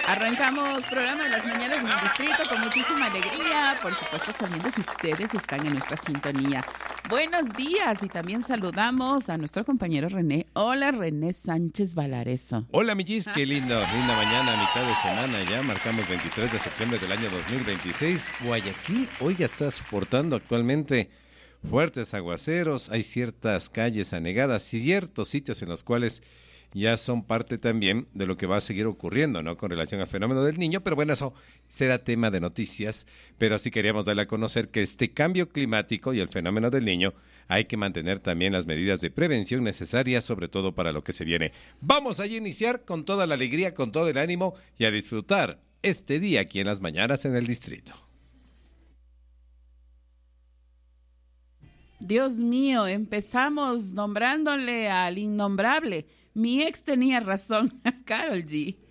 Arrancamos programa de las mañanas en el distrito con muchísima alegría, por supuesto sabiendo que ustedes están en nuestra sintonía. Buenos días y también saludamos a nuestro compañero René. Hola René Sánchez Valareso. Hola Millis, qué linda mañana, mitad de semana ya, marcamos 23 de septiembre del año 2026. Guayaquil hoy ya está soportando actualmente fuertes aguaceros, hay ciertas calles anegadas y ciertos sitios en los cuales ya son parte también de lo que va a seguir ocurriendo, ¿no? Con relación al fenómeno del Niño, pero bueno, eso será tema de noticias, pero sí queríamos darle a conocer que este cambio climático y el fenómeno del Niño hay que mantener también las medidas de prevención necesarias, sobre todo para lo que se viene. Vamos a iniciar con toda la alegría, con todo el ánimo y a disfrutar este día aquí en las mañanas en el distrito. Dios mío, empezamos nombrándole al innombrable. Mi ex tenía razón, Karol G.